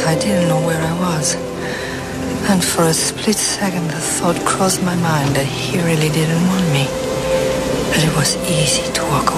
I didn't know where I was. And for a split second, the thought crossed my mind that he really didn't want me. That it was easy to walk